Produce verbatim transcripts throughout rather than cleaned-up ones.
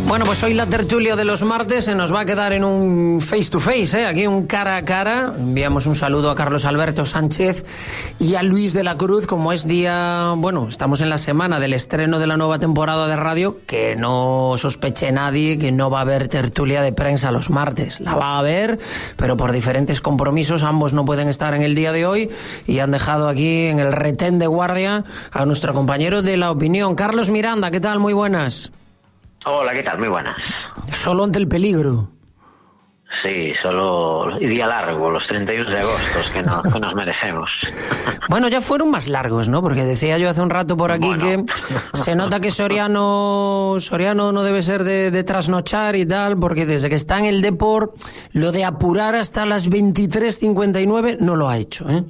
Bueno, pues hoy la tertulia de los martes se nos va a quedar en un face to face, ¿eh? Aquí un cara a cara. Enviamos un saludo a Carlos Alberto Sánchez y a Luis de la Cruz, como es día, bueno, estamos en la semana del estreno de la nueva temporada de radio, que no sospeche nadie que no va a haber tertulia de prensa los martes. La va a haber, pero por diferentes compromisos ambos no pueden estar en el día de hoy y han dejado aquí en el retén de guardia a nuestro compañero de La Opinión, Carlos Miranda. ¿Qué tal? Muy buenas. Hola, ¿qué tal? Muy buenas. Solo ante el peligro. Sí, solo día largo, los treinta y uno de agosto que, no, que nos merecemos. Bueno, ya fueron más largos, ¿no? Porque decía yo hace un rato por aquí bueno. que se nota que Soriano Soriano no debe ser de, de trasnochar y tal, porque desde que está en el Depor, lo de apurar hasta las veintitrés cincuenta y nueve no lo ha hecho, ¿eh?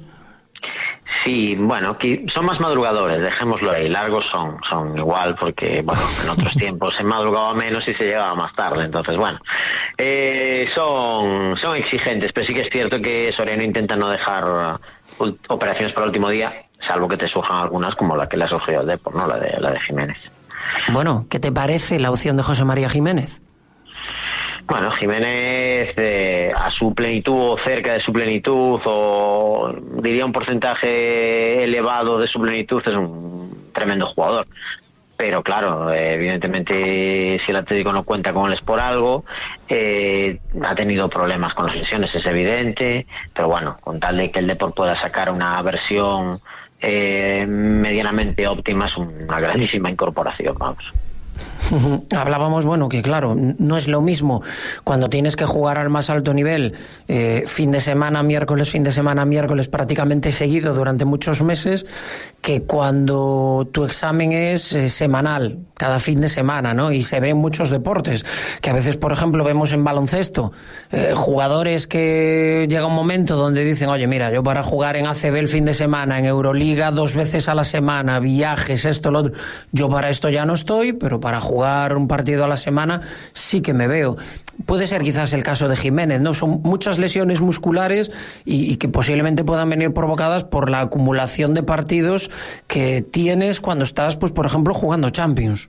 Sí, bueno, son más madrugadores, dejémoslo ahí, largos son, son igual porque, bueno, en otros tiempos se madrugaba menos y se llegaba más tarde, entonces, bueno, eh, son, son exigentes, pero sí que es cierto que Soriano intenta no dejar operaciones para el último día, salvo que te surjan algunas como la que le ha surgido al Depor, ¿no? La de, la de Jiménez. Bueno, ¿qué te parece la opción de José María Jiménez? Bueno, Jiménez eh, a su plenitud o cerca de su plenitud o diría un porcentaje elevado de su plenitud es un tremendo jugador. Pero claro, eh, evidentemente si el Atlético no cuenta con él es por algo, eh, ha tenido problemas con las lesiones, es evidente, pero bueno, con tal de que el Depor pueda sacar una versión eh, medianamente óptima es una grandísima incorporación, vamos. Hablábamos, bueno, que claro, no es lo mismo cuando tienes que jugar al más alto nivel eh, fin de semana, miércoles, fin de semana, miércoles prácticamente seguido durante muchos meses, que cuando tu examen es eh, semanal, cada fin de semana, ¿no? Y se ve en muchos deportes, que a veces, por ejemplo, vemos en baloncesto eh, jugadores que llega un momento donde dicen, oye, mira, yo para jugar en A C B el fin de semana, en Euroliga dos veces a la semana, viajes, esto, lo otro, yo para esto ya no estoy, pero para jugar un partido a la semana sí que me veo. Puede ser quizás el caso de Jiménez, ¿no? Son muchas lesiones musculares y, y que posiblemente puedan venir provocadas por la acumulación de partidos que tienes cuando estás, pues por ejemplo, jugando Champions.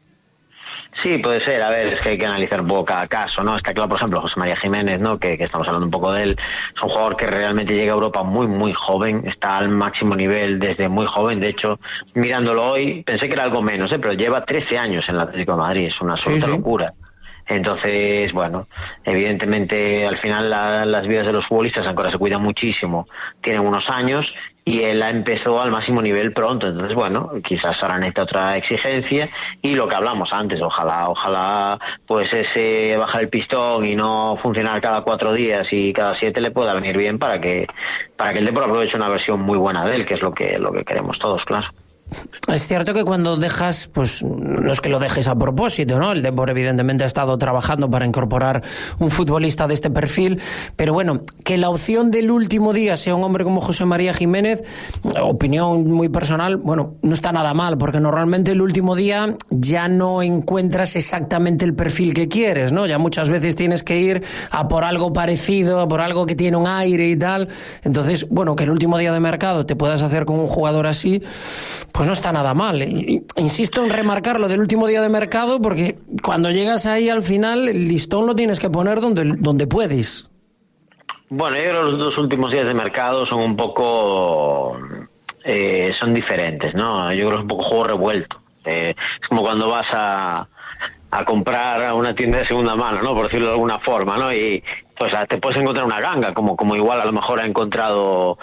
Sí, puede ser. A ver, es que hay que analizar un poco cada caso, ¿no? Está claro, por ejemplo, José María Jiménez, ¿no? Que, que estamos hablando un poco de él. Es un jugador que realmente llega a Europa muy, muy joven. Está al máximo nivel desde muy joven. De hecho, mirándolo hoy, pensé que era algo menos, ¿eh? Pero lleva trece años en el Atlético de Madrid. Es una absoluta sí, sí. locura. Entonces, bueno, evidentemente al final la, las vidas de los futbolistas ahora se cuidan muchísimo, tienen unos años y él empezó al máximo nivel pronto, entonces bueno, quizás ahora necesita otra exigencia y lo que hablamos antes, ojalá, ojalá pues ese bajar el pistón y no funcionar cada cuatro días y cada siete le pueda venir bien para que para que el Depor aproveche una versión muy buena de él, que es lo que lo que queremos todos, claro. Es cierto que cuando dejas, pues no es que lo dejes a propósito, ¿no? El Depor evidentemente ha estado trabajando para incorporar un futbolista de este perfil, pero bueno, que la opción del último día sea un hombre como José María Jiménez, opinión muy personal, bueno, no está nada mal, porque normalmente el último día ya no encuentras exactamente el perfil que quieres, ¿no? Ya muchas veces tienes que ir a por algo parecido, a por algo que tiene un aire y tal. Entonces, bueno, que el último día de mercado te puedas hacer con un jugador así, pues no está nada mal. Insisto en remarcar lo del último día de mercado porque cuando llegas ahí al final el listón lo tienes que poner donde, donde puedes. Bueno, yo creo que los dos últimos días de mercado son un poco eh, son diferentes, ¿no? Yo creo que es un poco juego revuelto. Eh, es como cuando vas a a comprar a una tienda de segunda mano, ¿no? Por decirlo de alguna forma, ¿no? Y pues te puedes encontrar una ganga, como como igual a lo mejor ha encontrado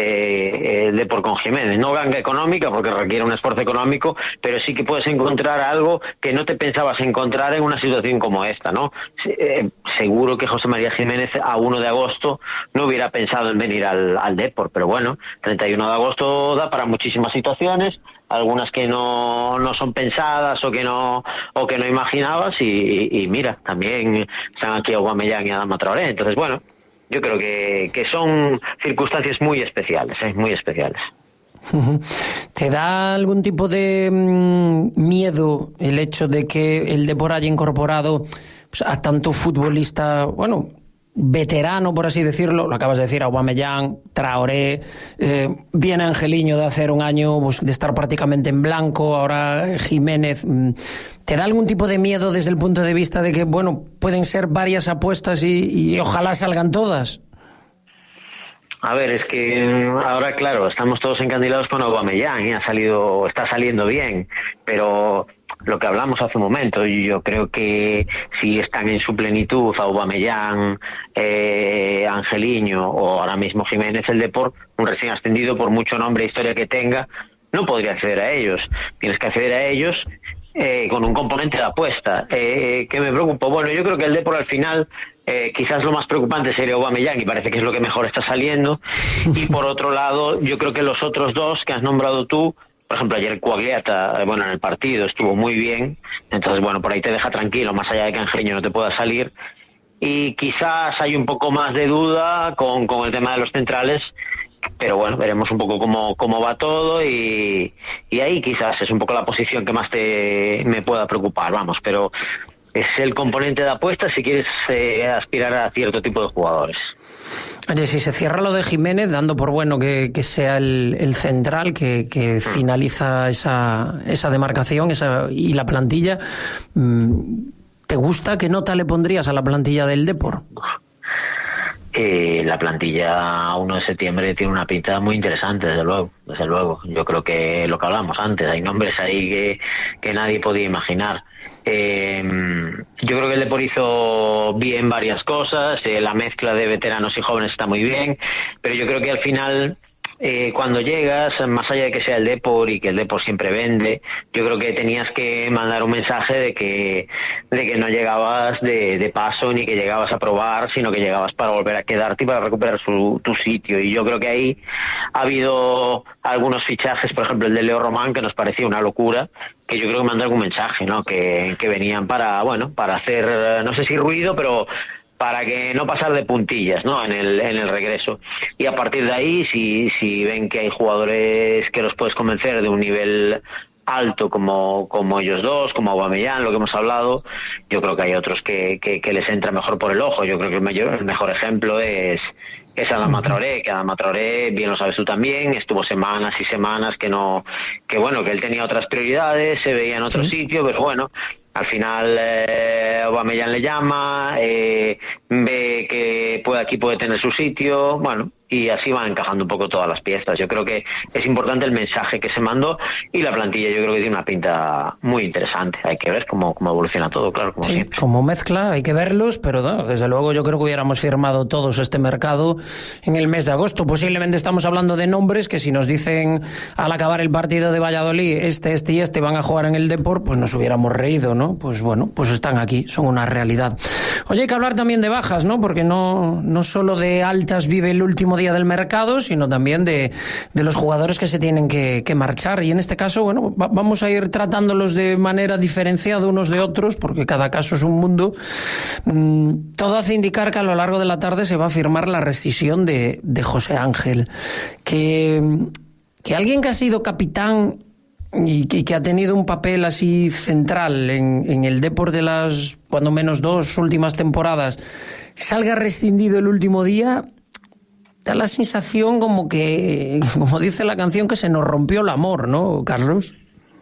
eh, el Depor con Jiménez. No ganga económica, porque requiere un esfuerzo económico, pero sí que puedes encontrar algo que no te pensabas encontrar en una situación como esta, ¿no? Eh, seguro que José María Jiménez a uno de agosto no hubiera pensado en venir al, al Depor, pero bueno, treinta y uno de agosto da para muchísimas situaciones, algunas que no, no son pensadas o que no o que no imaginabas y, y, y mira, también están aquí Aubameyang y Adama Traoré. Entonces, bueno, yo creo que, que son circunstancias muy especiales, ¿eh? Muy especiales. ¿Te da algún tipo de mmm, miedo el hecho de que el Depor haya incorporado pues, a tanto futbolista, bueno, veterano, por así decirlo, lo acabas de decir, Aubameyang, Traoré, eh, viene Angeliño de hacer un año pues, de estar prácticamente en blanco, ahora Jiménez. ¿Te da algún tipo de miedo desde el punto de vista de que, bueno, pueden ser varias apuestas y, y ojalá salgan todas? A ver, es que ahora, claro, estamos todos encandilados con Aubameyang, ¿eh? ha salido, está saliendo bien, pero lo que hablamos hace un momento, yo creo que si están en su plenitud Aubameyang, eh, Angeliño o ahora mismo Jiménez, el Depor, un recién ascendido, por mucho nombre e historia que tenga, no podría acceder a ellos. Tienes que acceder a ellos eh, con un componente de apuesta. Eh, ¿Qué me preocupa? Bueno, yo creo que el Depor al final Eh, quizás lo más preocupante sería Aubameyang y parece que es lo que mejor está saliendo, y por otro lado yo creo que los otros dos que has nombrado tú, por ejemplo ayer Cuagliata, bueno, en el partido estuvo muy bien, entonces bueno, por ahí te deja tranquilo, más allá de que Angeliño no te pueda salir, y quizás hay un poco más de duda con, con el tema de los centrales, pero bueno, veremos un poco cómo, cómo va todo, y, y ahí quizás es un poco la posición que más te me pueda preocupar, vamos, pero es el componente de apuesta si quieres eh, aspirar a cierto tipo de jugadores. Oye, si se cierra lo de Jiménez, dando por bueno que, que sea el, el central que, que finaliza esa, esa demarcación esa, y la plantilla, ¿te gusta? ¿Qué nota le pondrías a la plantilla del Depor? Eh, la plantilla uno de septiembre tiene una pinta muy interesante, desde luego, desde luego. Yo creo que lo que hablamos antes, hay nombres ahí que, que nadie podía imaginar. Eh, yo creo que el Depor hizo bien varias cosas, eh, la mezcla de veteranos y jóvenes está muy bien, pero yo creo que al final eh, cuando llegas, más allá de que sea el Depor y que el Depor siempre vende, yo creo que tenías que mandar un mensaje de que de que no llegabas de, de paso ni que llegabas a probar, sino que llegabas para volver a quedarte y para recuperar su, tu sitio, y yo creo que ahí ha habido algunos fichajes, por ejemplo el de Leo Román, que nos parecía una locura, que yo creo que mandó algún mensaje, ¿no? Que, que venían para, bueno, para hacer, no sé si ruido, pero para que no pasar de puntillas, ¿no? En el, en el regreso. Y a partir de ahí, si, si ven que hay jugadores que los puedes convencer de un nivel alto como, como ellos dos, como Aubameyang, lo que hemos hablado, yo creo que hay otros que, que, que les entra mejor por el ojo. Yo creo que el, mayor, el mejor ejemplo es, es Adama Traoré, que Adama Traoré, bien lo sabes tú también, estuvo semanas y semanas que no, que bueno, que él tenía otras prioridades, se veía en otro sí. sitio, pero bueno, al final eh, Aubameyang le llama, eh, ve que puede, aquí puede tener su sitio, bueno, y así van encajando un poco todas las piezas. Yo creo que es importante el mensaje que se mandó, y la plantilla yo creo que tiene una pinta muy interesante. Hay que ver cómo, cómo evoluciona todo, claro, como sí, siempre. Como mezcla, hay que verlos, pero no, desde luego yo creo que hubiéramos firmado todos este mercado en el mes de agosto. Posiblemente estamos hablando de nombres que si nos dicen al acabar el partido de Valladolid, este, este y este van a jugar en el Depor, pues nos hubiéramos reído, ¿no? Pues bueno, pues están aquí, son una realidad. Oye, hay que hablar también de bajas, ¿no? Porque no, no solo de altas vive el último día del mercado, sino también de, de los jugadores que se tienen que, que marchar, y en este caso, bueno, va, vamos a ir tratándolos de manera diferenciada unos de otros, porque cada caso es un mundo. Mm, todo hace indicar que a lo largo de la tarde se va a firmar la rescisión de, de José Ángel, que, que alguien que ha sido capitán y que, que ha tenido un papel así central en, en el Depor de las, cuando menos, dos últimas temporadas, salga rescindido el último día. Da la sensación como que, como dice la canción, que se nos rompió el amor, ¿no, Carlos?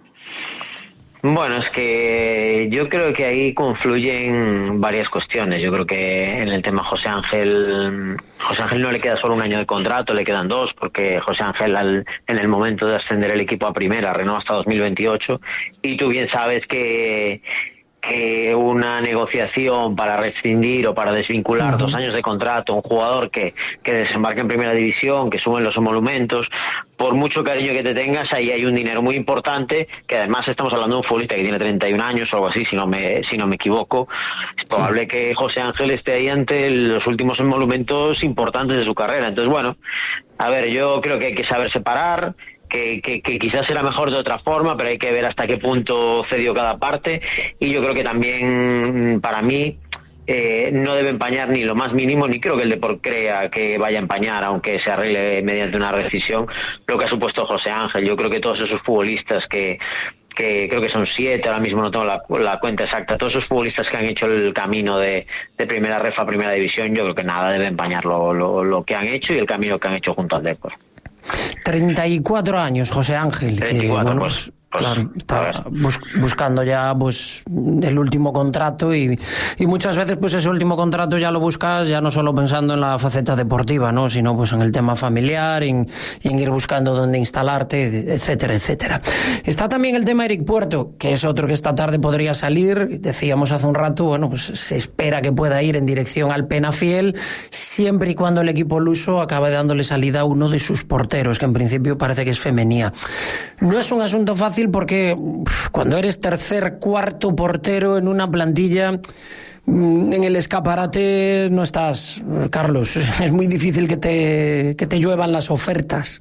Bueno, es que yo creo que ahí confluyen varias cuestiones. Yo creo que en el tema José Ángel, José Ángel no le queda solo un año de contrato, le quedan dos, porque José Ángel al, en el momento de ascender el equipo a primera renueva hasta dos mil veintiocho, y tú bien sabes que que una negociación para rescindir o para desvincular uh-huh. dos años de contrato a un jugador que, que desembarca en primera división, que suben los emolumentos, por mucho cariño que te tengas, ahí hay un dinero muy importante, que además estamos hablando de un futbolista que tiene treinta y un años o algo así, si no me, si no me equivoco. Es probable sí. que José Ángel esté ahí ante los últimos emolumentos importantes de su carrera. Entonces, bueno, a ver, yo creo que hay que saber separar, Que, que, que quizás será mejor de otra forma, pero hay que ver hasta qué punto cedió cada parte, y yo creo que también, para mí, eh, no debe empañar ni lo más mínimo, ni creo que el Depor crea que vaya a empañar, aunque se arregle mediante una rescisión, lo que ha supuesto José Ángel. Yo creo que todos esos futbolistas que que creo que son siete, ahora mismo no tengo la, la cuenta exacta, todos esos futbolistas que han hecho el camino de, de primera ref a primera división, yo creo que nada debe empañar lo, lo, lo que han hecho y el camino que han hecho junto al Depor. treinta y cuatro años, José Ángel. treinta y cuatro, que, bueno, pues, pues, claro, está bus, buscando ya pues el último contrato y, y muchas veces pues ese último contrato ya lo buscas ya no solo pensando en la faceta deportiva, ¿no? Sino pues en el tema familiar, en, en ir buscando dónde instalarte, etcétera, etcétera. Está también el tema Eric Puerto, que es otro que esta tarde podría salir. Decíamos hace un rato, bueno, pues se espera que pueda ir en dirección al Penafiel, siempre y cuando el equipo luso acabe dándole salida a uno de sus porteros, que en principio parece que es Femenía. No es un asunto fácil porque cuando eres tercer, cuarto portero en una plantilla, en el escaparate no estás, Carlos. Es muy difícil que te, que te lluevan las ofertas.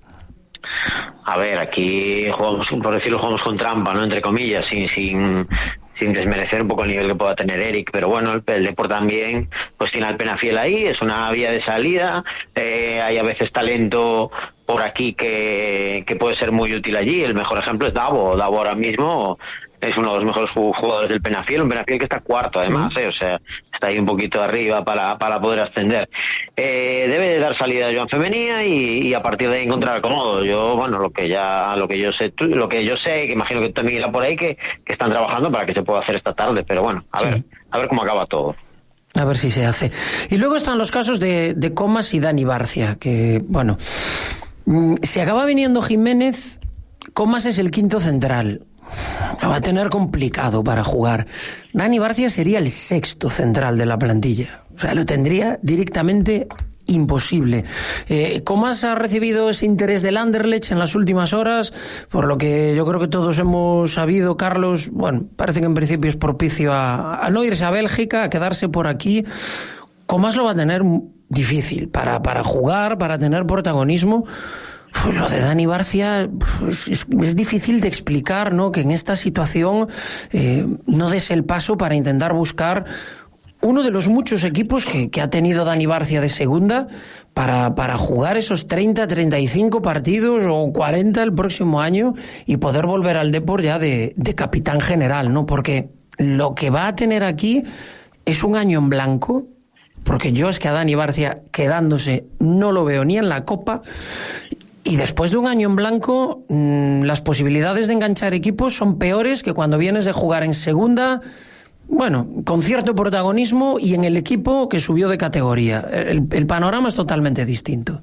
A ver, aquí jugamos, por decirlo, jugamos con trampa, ¿no? Entre comillas, sin, sin, sin desmerecer un poco el nivel que pueda tener Eric, pero bueno, el, el Depor también pues tiene al Penafiel ahí, es una vía de salida, eh, hay a veces talento por aquí que, que puede ser muy útil allí. El mejor ejemplo es Davo. Davo ahora mismo es uno de los mejores jugadores del Penafiel, un Penafiel que está cuarto además, sí. eh, o sea, está ahí un poquito arriba para, para poder ascender. Eh, debe de dar salida a Joan Femenía y, y a partir de ahí encontrar acomodo. Yo, bueno, lo que ya, lo que yo sé, lo que yo sé, que imagino que también irá por ahí, que, que están trabajando para que se pueda hacer esta tarde, pero bueno, a sí. ver, a ver cómo acaba todo. A ver si se hace. Y luego están los casos de, de Comas y Dani Barcia, que, bueno, si acaba viniendo Jiménez, Comas es el quinto central. Lo va a tener complicado para jugar. Dani Barcia sería el sexto central de la plantilla. O sea, lo tendría directamente imposible. Eh, Comas ha recibido ese interés del Anderlecht en las últimas horas, por lo que yo creo que todos hemos sabido, Carlos, bueno, parece que en principio es propicio a, a no irse a Bélgica, a quedarse por aquí. Comas lo va a tener difícil para, para jugar, para tener protagonismo. Pues lo de Dani Barcia pues es, es difícil de explicar, ¿no? Que en esta situación eh, no des el paso para intentar buscar uno de los muchos equipos que, que ha tenido Dani Barcia de segunda para, para jugar esos treinta, treinta y cinco partidos o cuarenta el próximo año y poder volver al Depor ya de, de capitán general, ¿no? Porque lo que va a tener aquí es un año en blanco, porque yo es que a Dani Barcia quedándose no lo veo ni en la Copa. Y después de un año en blanco, mmm, las posibilidades de enganchar equipos son peores que cuando vienes de jugar en segunda, bueno, con cierto protagonismo y en el equipo que subió de categoría. El, el panorama es totalmente distinto.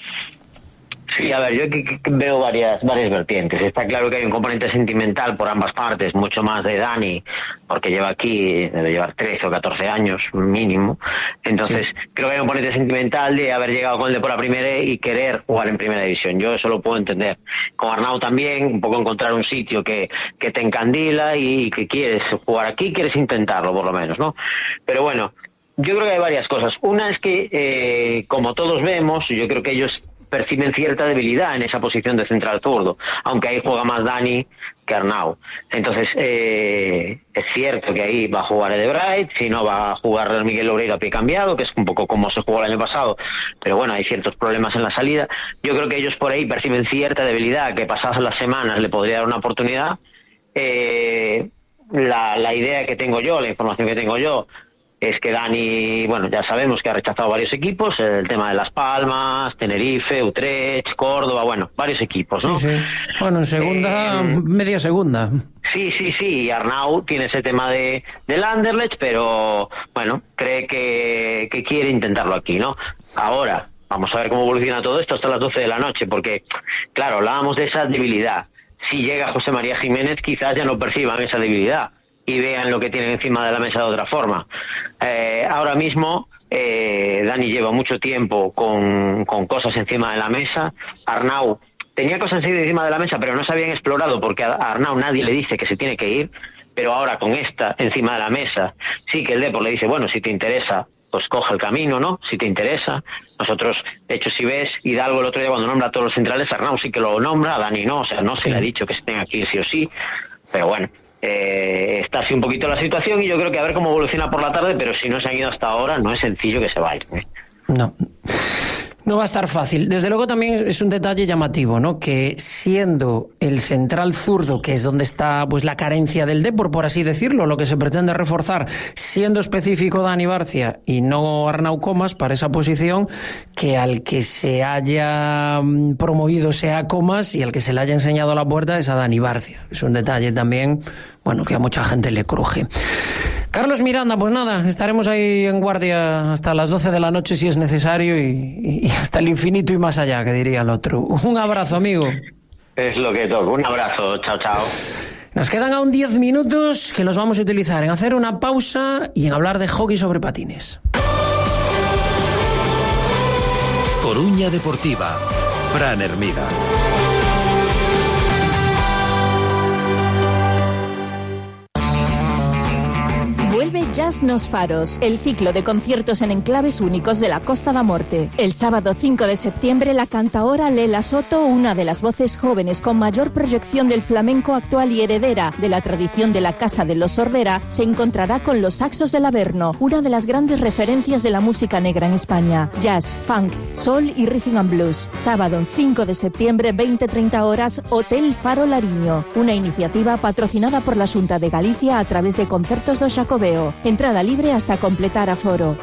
Sí, a ver, yo que, que veo varias varias vertientes. Está claro que hay un componente sentimental por ambas partes, mucho más de Dani, porque lleva aquí, debe llevar trece o catorce años mínimo. Entonces, sí. creo que hay un componente sentimental de haber llegado con el Depor a primera y querer jugar en primera división. Yo eso lo puedo entender. Con Arnau también, un poco encontrar un sitio que, que te encandila y que quieres jugar aquí, quieres intentarlo por lo menos, ¿no? Pero bueno, yo creo que hay varias cosas. Una es que, eh, como todos vemos, yo creo que ellos perciben cierta debilidad en esa posición de central zurdo, aunque ahí juega más Dani que Arnau. Entonces, eh, es cierto que ahí va a jugar Edebright, si no va a jugar Miguel Loureiro a pie cambiado, que es un poco como se jugó el año pasado, pero bueno, hay ciertos problemas en la salida. Yo creo que ellos por ahí perciben cierta debilidad, que pasadas las semanas le podría dar una oportunidad. Eh, la, la idea que tengo yo, la información que tengo yo, es que Dani, bueno, ya sabemos que ha rechazado varios equipos, el tema de Las Palmas, Tenerife, Utrecht, Córdoba, bueno, varios equipos, ¿no? Sí, sí. Bueno, en segunda, eh, media segunda. Sí, sí, sí, y Arnau tiene ese tema de del Anderlecht, pero bueno, cree que, que quiere intentarlo aquí, ¿no? Ahora, vamos a ver cómo evoluciona todo esto hasta las doce de la noche, porque, claro, hablábamos de esa debilidad. Si llega José María Jiménez, quizás ya no perciban esa debilidad y vean lo que tienen encima de la mesa de otra forma. Eh, ahora mismo, eh, Dani lleva mucho tiempo con, con cosas encima de la mesa. Arnau tenía cosas encima de la mesa, pero no se habían explorado porque a Arnau nadie le dice que se tiene que ir, pero ahora con esta encima de la mesa, sí que el Depor le dice, bueno, si te interesa, pues coge el camino, ¿no? Si te interesa. Nosotros, de hecho, si ves, Hidalgo el otro día cuando nombra a todos los centrales, Arnau sí que lo nombra, a Dani no, o sea, no se le ha dicho que se tenga que ir sí o sí, pero bueno. Eh, está así un poquito la situación y yo creo que a ver cómo evoluciona por la tarde, pero si no se han ido hasta ahora no es sencillo que se vayan, ¿eh? No. No va a estar fácil. Desde luego también es un detalle llamativo, ¿no? Que siendo el central zurdo, que es donde está pues la carencia del Depor, por así decirlo, lo que se pretende reforzar, siendo específico Dani Barcia y no Arnau Comas para esa posición, que al que se haya promovido sea Comas y al que se le haya enseñado la puerta es a Dani Barcia. Es un detalle también, bueno, que a mucha gente le cruje. Carlos Miranda, pues nada, estaremos ahí en guardia hasta las doce de la noche si es necesario y, y hasta el infinito y más allá, que diría el otro. Un abrazo, amigo. Es lo que toca. Un abrazo. Chao, chao. Nos quedan aún diez minutos que los vamos a utilizar en hacer una pausa y en hablar de hockey sobre patines. Coruña Deportiva, Fran Hermida. Vuelve Jazz nos Faros, el ciclo de conciertos en enclaves únicos de la Costa da Morte. El sábado cinco de septiembre, la cantaora Lela Soto, una de las voces jóvenes con mayor proyección del flamenco actual y heredera de la tradición de la Casa de los Sordera, se encontrará con los Saxos del Averno, una de las grandes referencias de la música negra en España. Jazz, funk, soul y rhythm and blues. Sábado cinco de septiembre, veinte treinta horas, Hotel Faro Lariño. Una iniciativa patrocinada por la Xunta de Galicia a través de Concertos do Xacobeo. Entrada libre hasta completar aforo.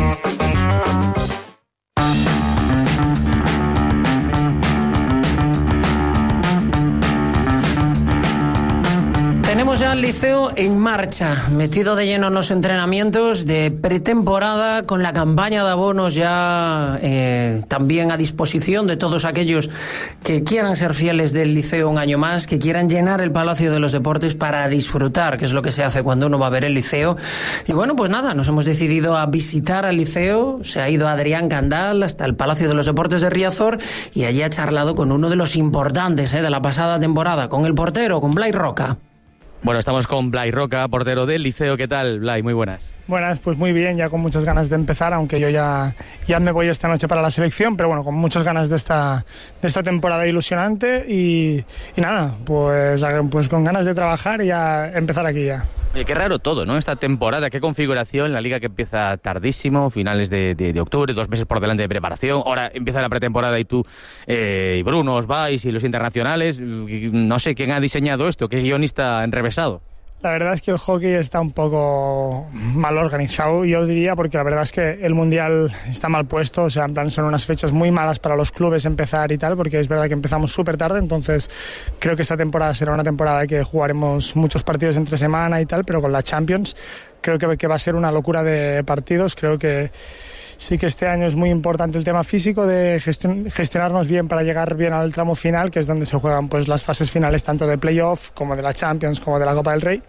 Tenemos ya al Liceo en marcha, metido de lleno en los entrenamientos de pretemporada, con la campaña de abonos ya eh, también a disposición de todos aquellos que quieran ser fieles del Liceo un año más, que quieran llenar el Palacio de los Deportes para disfrutar, que es lo que se hace cuando uno va a ver el Liceo. Y bueno, pues nada, nos hemos decidido a visitar al Liceo, se ha ido Adrián Candal hasta el Palacio de los Deportes de Riazor y allí ha charlado con uno de los importantes eh, de la pasada temporada, con el portero, con Blai Roca. Bueno, estamos con Blai Roca, portero del Liceo. ¿Qué tal, Blai? Muy buenas. Buenas, pues muy bien, ya con muchas ganas de empezar, aunque yo ya, ya me voy esta noche para la selección, pero bueno, con muchas ganas de esta, de esta temporada ilusionante y, y nada, pues, pues con ganas de trabajar y a empezar aquí ya. Oye, qué raro todo, ¿no? Esta temporada, qué configuración, la liga que empieza tardísimo, finales de, de, de octubre, dos meses por delante de preparación, ahora empieza la pretemporada y tú eh, y Bruno os vais y los internacionales, no sé quién ha diseñado esto, qué guionista enrevesado. La verdad es que el hockey está un poco mal organizado, yo diría, porque la verdad es que el Mundial está mal puesto, o sea, en plan son unas fechas muy malas para los clubes empezar y tal, porque es verdad que empezamos súper tarde, entonces creo que esta temporada será una temporada que jugaremos muchos partidos entre semana y tal, pero con la Champions creo que, que va a ser una locura de partidos, creo que sí que este año es muy importante el tema físico de gestionarnos bien para llegar bien al tramo final, que es donde se juegan pues las fases finales tanto de playoff como de la Champions como de la Copa del Rey.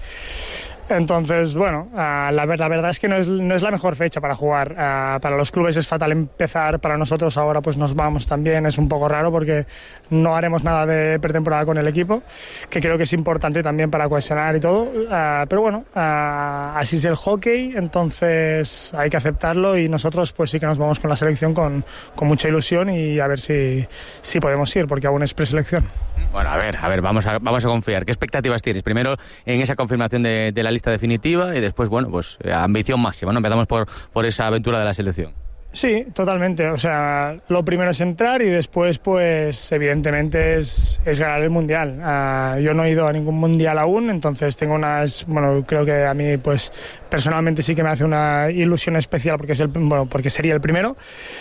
Entonces, bueno, uh, la, la verdad es que no es, no es la mejor fecha para jugar. Uh, para los clubes es fatal empezar, para nosotros ahora pues nos vamos también, es un poco raro porque no haremos nada de pretemporada con el equipo, que creo que es importante también para cohesionar y todo. Uh, pero bueno, uh, así es el hockey, entonces hay que aceptarlo y nosotros pues sí que nos vamos con la selección con, con mucha ilusión y a ver si, si podemos ir, porque aún es preselección. Bueno, a ver, a ver, vamos a, vamos a confiar. ¿Qué expectativas tienes? Primero en esa confirmación de, de la lista definitiva y después, bueno, pues ambición máxima, ¿no? Empezamos por, por esa aventura de la selección. Sí, totalmente. O sea, lo primero es entrar y después, pues, evidentemente es, es ganar el Mundial. Uh, yo no he ido a ningún Mundial aún, entonces tengo unas... Bueno, creo que a mí, pues, personalmente sí que me hace una ilusión especial porque, es el, bueno, porque sería el primero.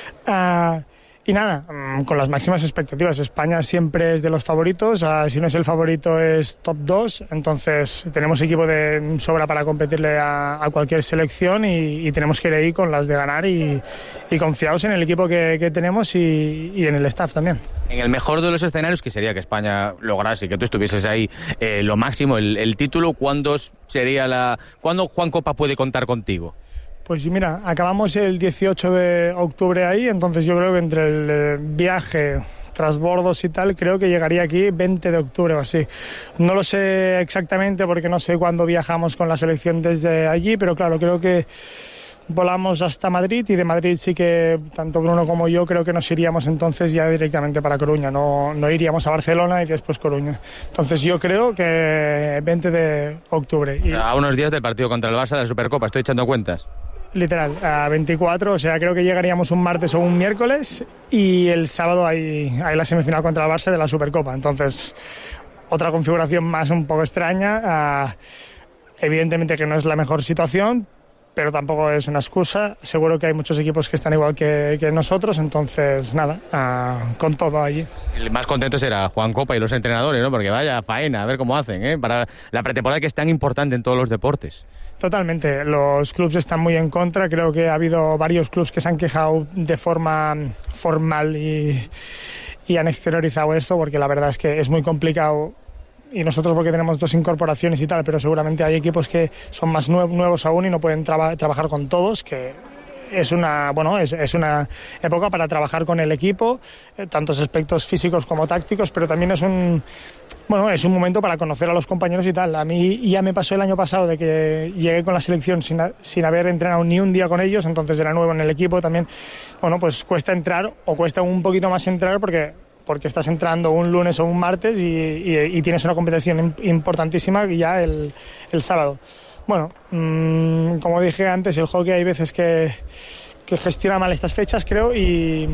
Uh, Y nada, con las máximas expectativas. España siempre es de los favoritos, si no es el favorito es top dos, entonces tenemos equipo de sobra para competirle a, a cualquier selección y, y tenemos que ir ahí con las de ganar y, y confiados en el equipo que, que tenemos y, y en el staff también. En el mejor de los escenarios, que sería que España lograse y que tú estuvieses ahí eh, lo máximo, el, el título, ¿cuándo sería la, ¿cuándo Juan Copa puede contar contigo? Pues mira, acabamos el dieciocho de octubre ahí, entonces yo creo que entre el viaje, transbordos y tal, creo que llegaría aquí veinte de octubre o así. No lo sé exactamente porque no sé cuándo viajamos con la selección desde allí, pero claro, creo que volamos hasta Madrid y de Madrid sí que tanto Bruno como yo creo que nos iríamos entonces ya directamente para Coruña, no, no iríamos a Barcelona y después Coruña. Entonces yo creo que veinte de octubre. O sea, a unos días del partido contra el Barça de la Supercopa, estoy echando cuentas. literal, a veinticuatro, o sea, creo que llegaríamos un martes o un miércoles y el sábado hay, hay la semifinal contra el Barça de la Supercopa. Entonces, otra configuración más un poco extraña. Uh, evidentemente que no es la mejor situación, pero tampoco es una excusa. Seguro que hay muchos equipos que están igual que, que nosotros, entonces nada, uh, con todo allí. El más contento será Juan Copa y los entrenadores, ¿no? Porque vaya faena, a ver cómo hacen, ¿eh? Para la pretemporada, que es tan importante en todos los deportes. Totalmente, los clubes están muy en contra. Creo que ha habido varios clubes que se han quejado de forma formal y, y han exteriorizado esto, porque la verdad es que es muy complicado. Y nosotros porque tenemos dos incorporaciones y tal, pero seguramente hay equipos que son más nuevos aún y no pueden traba- trabajar con todos, que es una, bueno, es, es una época para trabajar con el equipo, eh, tantos aspectos físicos como tácticos, pero también es un, bueno, es un momento para conocer a los compañeros y tal. A mí ya me pasó el año pasado de que llegué con la selección sin, sin haber entrenado ni un día con ellos, entonces era nuevo en el equipo también. Bueno, pues cuesta entrar, o cuesta un poquito más entrar porque... porque estás entrando un lunes o un martes y, y, y tienes una competición importantísima ya el, el sábado. Bueno, mmm, como dije antes, el hockey hay veces que, que gestiona mal estas fechas, creo, y,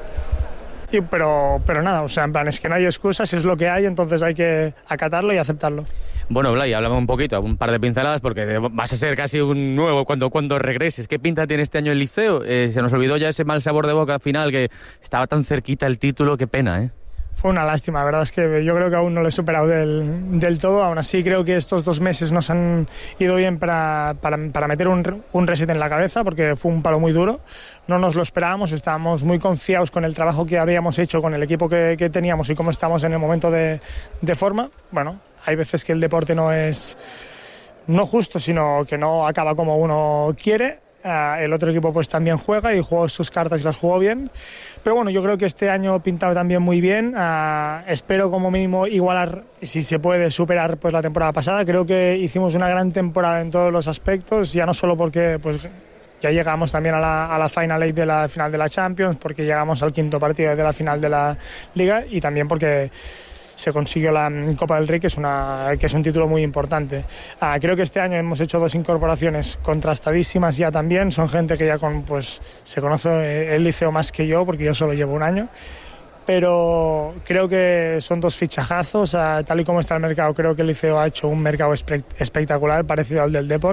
y pero, pero nada, o sea, en plan, es que no hay excusas, es lo que hay, entonces hay que acatarlo y aceptarlo. Bueno, Blay, háblame un poquito, un par de pinceladas, porque vas a ser casi un nuevo cuando, cuando regreses. ¿Qué pinta tiene este año el Liceo? Eh, se nos olvidó ya ese mal sabor de boca final, que estaba tan cerquita el título, qué pena, ¿eh? Fue una lástima, la verdad es que yo creo que aún no lo he superado del, del todo. Aún así creo que estos dos meses nos han ido bien para, para, para meter un, un reset en la cabeza, porque fue un palo muy duro. No nos lo esperábamos, estábamos muy confiados con el trabajo que habíamos hecho, con el equipo que, que teníamos y cómo estamos en el momento de, de forma. Bueno, hay veces que el deporte no es no justo, sino que no acaba como uno quiere. Uh, el otro equipo pues también juega y jugó sus cartas y las jugó bien, pero bueno, yo creo que este año pintado también muy bien. Uh, espero como mínimo igualar, si se puede superar pues la temporada pasada. Creo que hicimos una gran temporada en todos los aspectos, ya no solo porque pues ya llegamos también a la, a la Final Eight de la final de la Champions, porque llegamos al quinto partido de la final de la Liga, y también porque se consiguió la Copa del Rey, que es, una, que es un título muy importante. Ah, creo que este año hemos hecho dos incorporaciones contrastadísimas ya también. Son gente que ya con, pues, se conoce el Liceo más que yo, porque yo solo llevo un año. Pero creo que son dos fichajazos. Ah, tal y como está el mercado, creo que el Liceo ha hecho un mercado espe- espectacular, parecido al del Depor.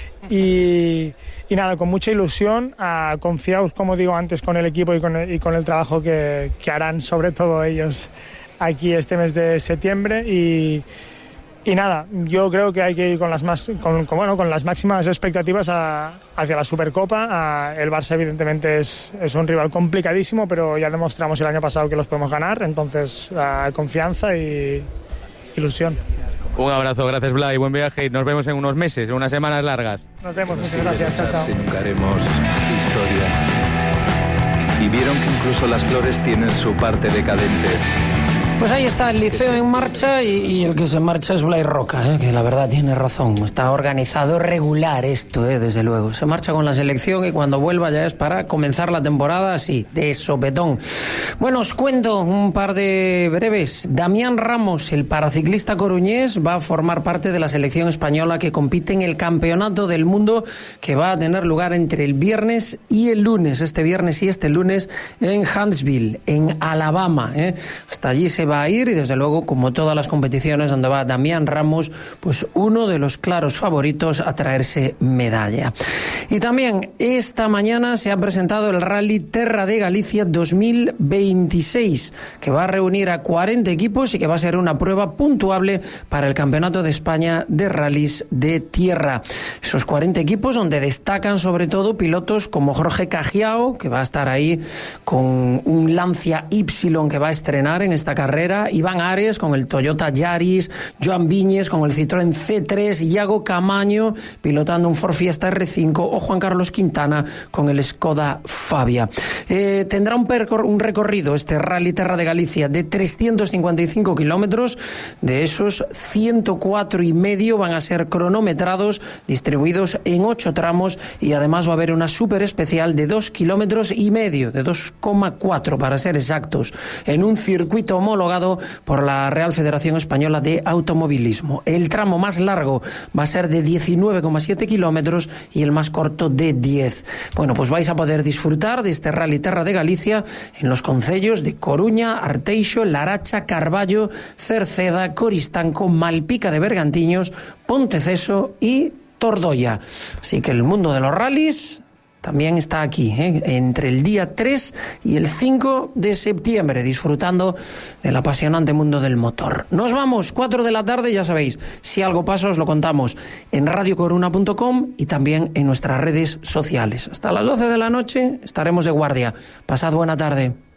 Y, y nada, con mucha ilusión, ah, confiaos, como digo antes, con el equipo y con el, y con el trabajo que, que harán, sobre todo ellos, aquí este mes de septiembre. Y, y nada, yo creo que hay que ir con las, más, con, con, bueno, con las máximas expectativas a, hacia la Supercopa. A, el Barça evidentemente es, es un rival complicadísimo, pero ya demostramos el año pasado que los podemos ganar, entonces a, confianza y ilusión. Un abrazo, gracias Blay, buen viaje y nos vemos en unos meses, en unas semanas largas. Nos vemos, muchas gracias, chao, chao. Si nunca haremos historia. Y vieron que incluso las flores tienen su parte decadente. Pues ahí está el Liceo en marcha, y, y el que se marcha es Blay Roca, ¿eh? Que la verdad tiene razón. Está organizado regular esto, ¿eh? Desde luego. Se marcha con la selección y cuando vuelva ya es para comenzar la temporada así, de sopetón. Bueno, os cuento un par de breves. Damián Ramos, el paraciclista coruñés, va a formar parte de la selección española que compite en el Campeonato del Mundo, que va a tener lugar entre el viernes y el lunes. Este viernes y este lunes en Huntsville, en Alabama, ¿eh? Hasta allí se va a ir, y desde luego, como todas las competiciones donde va Damián Ramos, pues uno de los claros favoritos a traerse medalla. Y también esta mañana se ha presentado el Rally Terra de Galicia dos mil veintiséis, que va a reunir a cuarenta equipos y que va a ser una prueba puntuable para el Campeonato de España de Rallys de Tierra. Esos cuarenta equipos donde destacan sobre todo pilotos como Jorge Cajiao, que va a estar ahí con un Lancia Y que va a estrenar en esta carrera, Iván Ares con el Toyota Yaris, Joan Viñes con el Citroën C tres, Iago Camaño pilotando un Ford Fiesta R cinco o Juan Carlos Quintana con el Skoda Fabia. Eh, tendrá un, percor- un recorrido este Rally Terra de Galicia de trescientos cincuenta y cinco kilómetros. De esos, ciento cuatro y medio van a ser cronometrados, distribuidos en ocho tramos, y además va a haber una súper especial de dos kilómetros y medio, de dos coma cuatro para ser exactos, en un circuito homologado homologado por la Real Federación Española de Automovilismo. El tramo más largo va a ser de diecinueve coma siete kilómetros y el más corto de diez. Bueno, pues vais a poder disfrutar de este Rally Terra de Galicia en los concellos de Coruña, Arteixo, Laracha, Carballo, Cerceda, Coristanco, Malpica de Bergantiños, Ponteceso y Tordoya. Así que el mundo de los rallies también está aquí, ¿eh? Entre el día tres y el cinco de septiembre, disfrutando del apasionante mundo del motor. Nos vamos, cuatro de la tarde, ya sabéis, si algo pasa os lo contamos en radio coruna punto com y también en nuestras redes sociales. Hasta las doce de la noche estaremos de guardia. Pasad buena tarde.